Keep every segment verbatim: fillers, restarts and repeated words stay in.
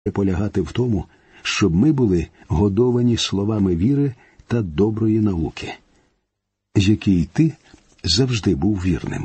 полягати в тому, щоб ми були годовані словами віри та доброї науки, який ти завжди був вірним.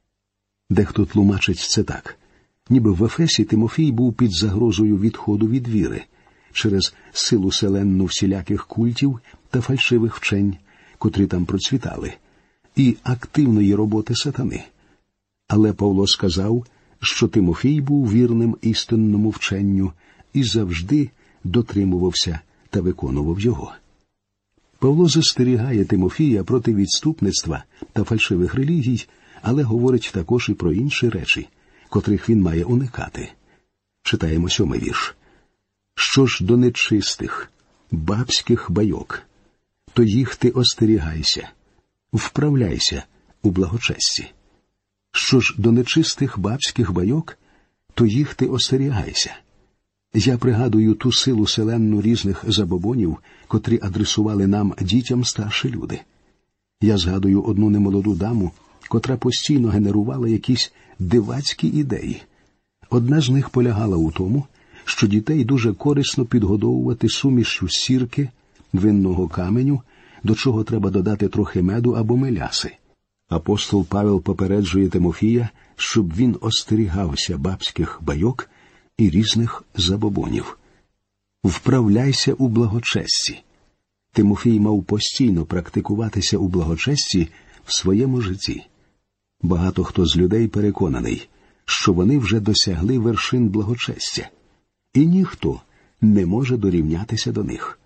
Дехто тлумачить це так. Ніби в Ефесі Тимофій був під загрозою відходу від віри через силу селенну всіляких культів та фальшивих вчень, котрі там процвітали, і активної роботи сатани. Але Павло сказав, що Тимофій був вірним істинному вченню і завжди дотримувався та виконував його. Павло застерігає Тимофія проти відступництва та фальшивих релігій, але говорить також і про інші речі, котрих він має уникати. Читаємо сьомий вірш. «Що ж до нечистих, бабських байок, то їх ти остерігайся, вправляйся у благочесті. Що ж до нечистих бабських байок, то їх ти остерігайся». Я пригадую ту силу селенну різних забобонів, котрі адресували нам, дітям, старші люди. Я згадую одну немолоду даму, котра постійно генерувала якісь дивацькі ідеї. Одна з них полягала у тому, що дітей дуже корисно підгодовувати сумішю сірки, винного каменю, до чого треба додати трохи меду або меляси. Апостол Павел попереджує Тимофія, щоб він остерігався бабських байок і різних забобонів. «Вправляйся у благочесті». Тимофій мав постійно практикуватися у благочесті в своєму житті. Багато хто з людей переконаний, що вони вже досягли вершин благочестя, і ніхто не може дорівнятися до них.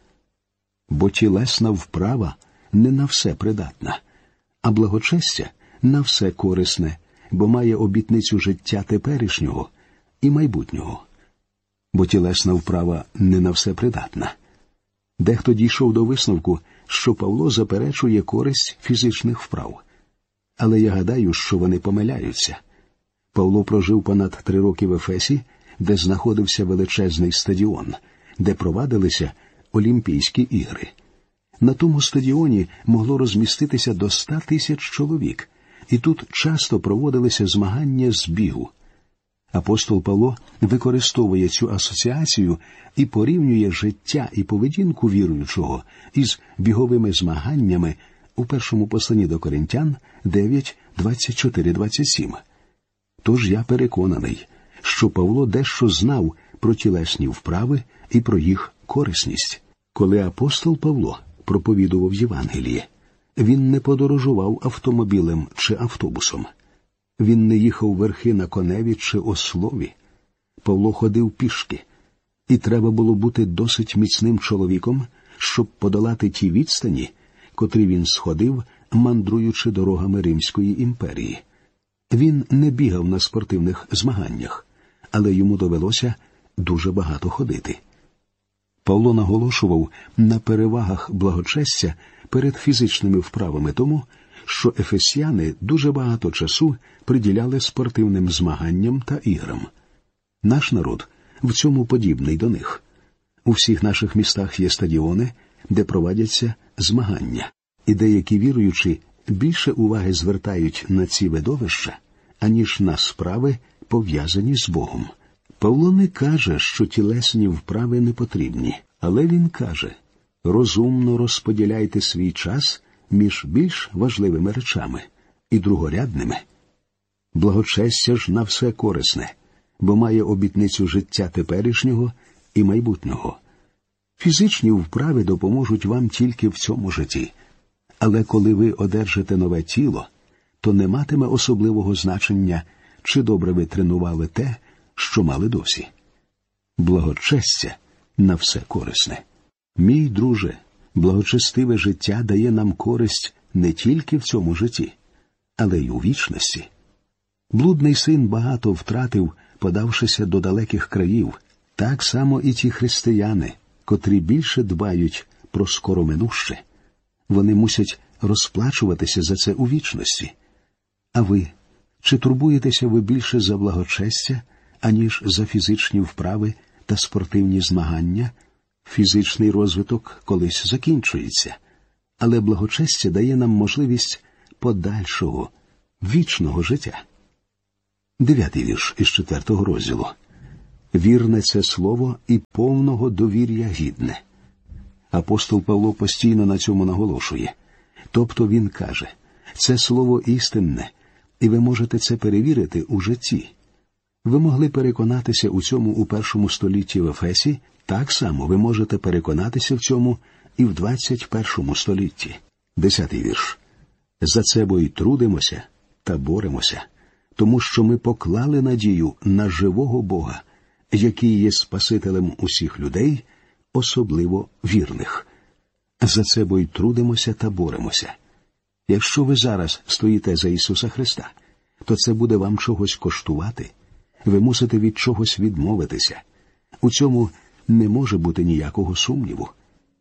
Бо тілесна вправа не на все придатна, а благочестя на все корисне, бо має обітницю життя теперішнього і майбутнього. Бо тілесна вправа не на все придатна. Дехто дійшов до висновку, що Павло заперечує користь фізичних вправ. Але я гадаю, що вони помиляються. Павло прожив понад три роки в Ефесі, де знаходився величезний стадіон, де провадилися Олімпійські ігри. На тому стадіоні могло розміститися до ста тисяч чоловік, і тут часто проводилися змагання з бігу. Апостол Павло використовує цю асоціацію і порівнює життя і поведінку віруючого із біговими змаганнями у першому посланні до Коринтян дев'ять, двадцять чотири двадцять сім. Тож я переконаний, що Павло дещо знав про тілесні вправи і про їх корисність. Коли апостол Павло проповідував Євангеліє, він не подорожував автомобілем чи автобусом. Він не їхав верхи на коневі чи ослові. Павло ходив пішки, і треба було бути досить міцним чоловіком, щоб подолати ті відстані, котрі він сходив, мандруючи дорогами Римської імперії. Він не бігав на спортивних змаганнях, але йому довелося дуже багато ходити. Павло наголошував на перевагах благочестя перед фізичними вправами тому, що ефесяни дуже багато часу приділяли спортивним змаганням та іграм. Наш народ в цьому подібний до них. У всіх наших містах є стадіони, де проводяться змагання, і деякі віруючі більше уваги звертають на ці видовища, аніж на справи, пов'язані з Богом. Павло не каже, що тілесні вправи не потрібні, але він каже: розумно розподіляйте свій час між більш важливими речами і другорядними. Благочестя ж на все корисне, бо має обітницю життя теперішнього і майбутнього. Фізичні вправи допоможуть вам тільки в цьому житті, але коли ви одержите нове тіло, то не матиме особливого значення, чи добре ви тренували те, що мали досі. Благочестя на все корисне. Мій друже, благочестиве життя дає нам користь не тільки в цьому житті, але й у вічності. Блудний син багато втратив, подавшися до далеких країв. Так само і ті християни, котрі більше дбають про скороминуще. Вони мусять розплачуватися за це у вічності. А ви, чи турбуєтеся ви більше за благочестя, аніж за фізичні вправи та спортивні змагання? Фізичний розвиток колись закінчується, але благочестя дає нам можливість подальшого, вічного життя. Дев'ятий вірш із четвертого розділу. Вірне це слово і повного довір'я гідне. Апостол Павло постійно на цьому наголошує. Тобто він каже, це слово істинне, і ви можете це перевірити у житті. Ви могли переконатися у цьому у першому столітті в Ефесі, так само ви можете переконатися в цьому і в двадцять першому столітті. Десятий вірш. За це бо й трудимося та боремося, тому що ми поклали надію на живого Бога, який є Спасителем усіх людей, особливо вірних. За це бо й трудимося та боремося. Якщо ви зараз стоїте за Ісуса Христа, то це буде вам чогось коштувати. Ви мусите від чогось відмовитися. У цьому не може бути ніякого сумніву.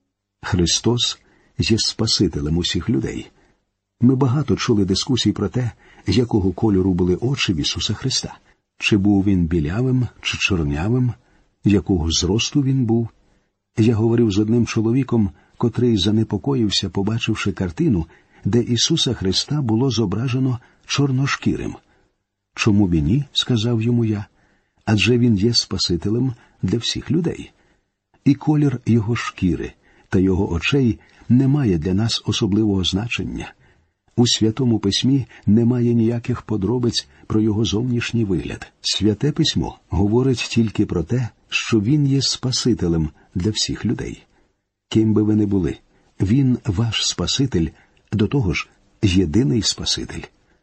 Христос є Спасителем усіх людей. Ми багато чули дискусій про те, якого кольору були очі в Ісуса Христа. Чи був він білявим, чи чорнявим, якого зросту він був. Я говорив з одним чоловіком, котрий занепокоївся, побачивши картину, де Ісуса Христа було зображено чорношкірим. «Чому б і ні?» – сказав йому я. «Адже він є Спасителем для всіх людей. І колір його шкіри та його очей не має для нас особливого значення. У Святому Письмі немає ніяких подробиць про його зовнішній вигляд. Святе Письмо говорить тільки про те, що він є Спасителем для всіх людей. Ким би ви не були, він ваш Спаситель, до того ж, єдиний Спаситель.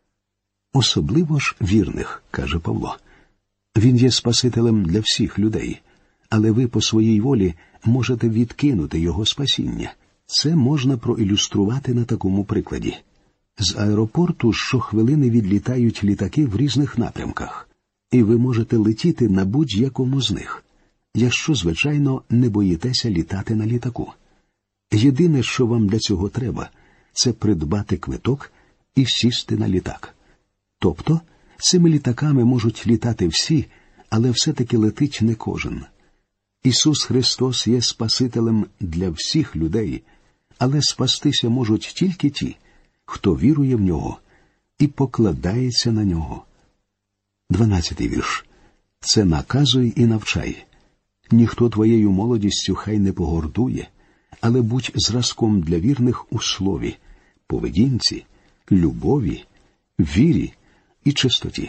Особливо ж вірних, каже Павло. Він є Спасителем для всіх людей, але ви по своїй волі можете відкинути його спасіння. Це можна проілюструвати на такому прикладі. З аеропорту щохвилини відлітають літаки в різних напрямках, і ви можете летіти на будь-якому з них, якщо, звичайно, не боїтеся літати на літаку. Єдине, що вам для цього треба, це придбати квиток і сісти на літак. Тобто, цими літаками можуть літати всі, але все-таки летить не кожен. Ісус Христос є Спасителем для всіх людей, але спастися можуть тільки ті, хто вірує в Нього і покладається на Нього. Дванадцятий вірш. Це наказуй і навчай. Ніхто твоєю молодістю хай не погордує, але будь зразком для вірних у слові, поведінці, любові, вірі і чистоті.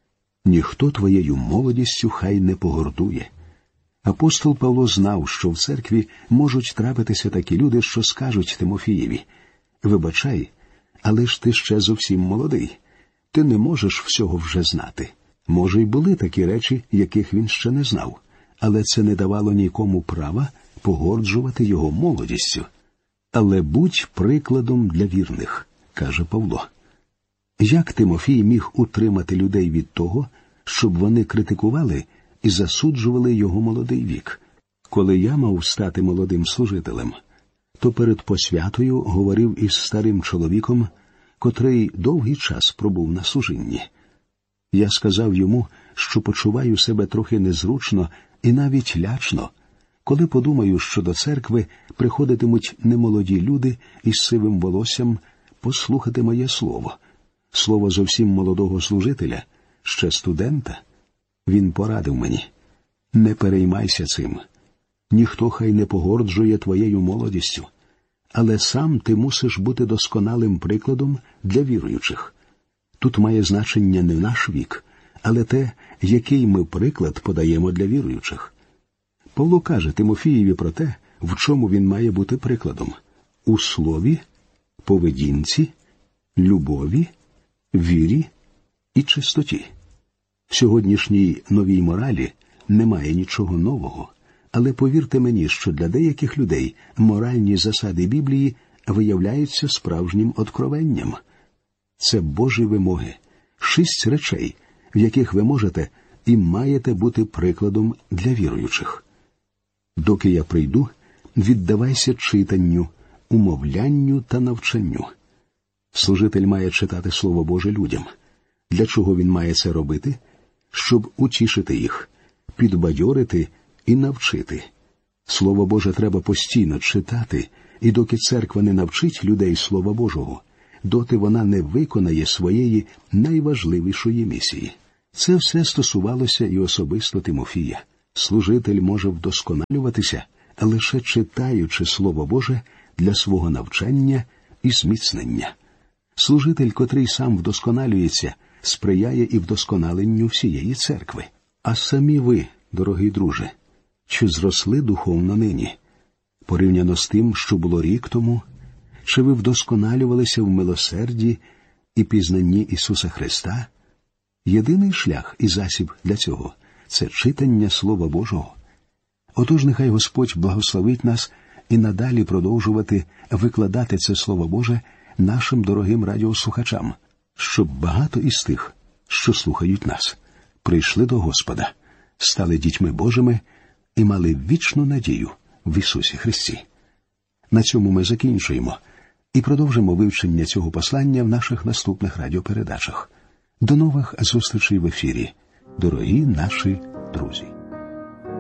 Ніхто твоєю молодістю хай не погордує. Апостол Павло знав, що в церкві можуть трапитися такі люди, що скажуть Тимофієві: «Вибачай, але ж ти ще зовсім молодий. Ти не можеш всього вже знати». Може, й були такі речі, яких він ще не знав, але це не давало нікому права погорджувати його молодістю. «Але будь прикладом для вірних», – каже Павло. Як Тимофій міг утримати людей від того, щоб вони критикували і засуджували його молодий вік? Коли я мав стати молодим служителем, то перед посвятою говорив із старим чоловіком, котрий довгий час пробув на служінні. Я сказав йому, що почуваю себе трохи незручно і навіть лячно, коли подумаю, що до церкви приходитимуть немолоді люди із сивим волоссям послухати моє слово. Слово зовсім молодого служителя, ще студента. Він порадив мені: «Не переймайся цим. Ніхто хай не погорджує твоєю молодістю, але сам ти мусиш бути досконалим прикладом для віруючих». Тут має значення не наш вік, але те, який ми приклад подаємо для віруючих. Павло каже Тимофієві про те, в чому він має бути прикладом: у слові, поведінці, любові, вірі і чистоті. В сьогоднішній новій моралі немає нічого нового, але повірте мені, що для деяких людей моральні засади Біблії виявляються справжнім откровенням. Це Божі вимоги, шість речей, в яких ви можете і маєте бути прикладом для віруючих. Доки я прийду, віддавайся читанню, умовлянню та навчанню. Служитель має читати Слово Боже людям. Для чого він має це робити? Щоб утішити їх, підбадьорити і навчити. Слово Боже треба постійно читати, і доки церква не навчить людей Слова Божого, доти вона не виконає своєї найважливішої місії. Це все стосувалося і особисто Тимофія. Служитель може вдосконалюватися, лише читаючи Слово Боже для свого навчання і зміцнення. Служитель, котрий сам вдосконалюється, сприяє і вдосконаленню всієї церкви. А самі ви, дорогий друже, чи зросли духовно нині? Порівняно з тим, що було рік тому, чи ви вдосконалювалися в милосерді і пізнанні Ісуса Христа? Єдиний шлях і засіб для цього – це читання Слова Божого. Отож, нехай Господь благословить нас і надалі продовжувати викладати це Слово Боже нашим дорогим радіослухачам, щоб багато із тих, що слухають нас, прийшли до Господа, стали дітьми Божими і мали вічну надію в Ісусі Христі. На цьому ми закінчуємо і продовжимо вивчення цього послання в наших наступних радіопередачах. До нових зустрічей в ефірі, дорогі наші друзі.